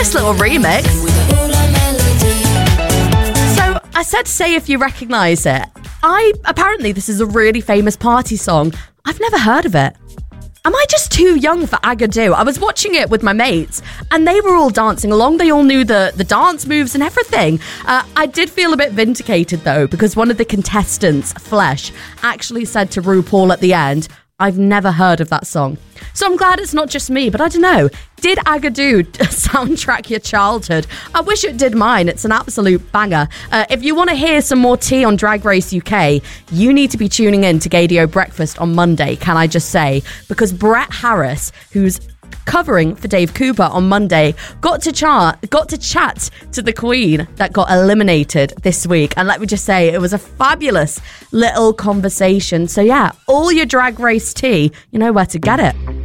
Nice little remix. So I said say if you recognise it. Apparently this is a really famous party song. I've never heard of it. Am I just too young for Agadoo? I was watching it with my mates and they were all dancing along. They all knew the dance moves and everything. I did feel a bit vindicated though, because one of the contestants, Flesh, actually said to RuPaul at the end, I've never heard of that song. So I'm glad it's not just me, but I don't know. Did Agadoo soundtrack your childhood? I wish it did mine. It's an absolute banger. If you want to hear some more tea on Drag Race UK, you need to be tuning in to Gaydio Breakfast on Monday, can I just say? Because Brett Harris, who's covering for Dave Cooper on Monday, got to chat to the Queen that got eliminated this week. And let me just say, it was a fabulous little conversation. So yeah, all your Drag Race tea, you know where to get it.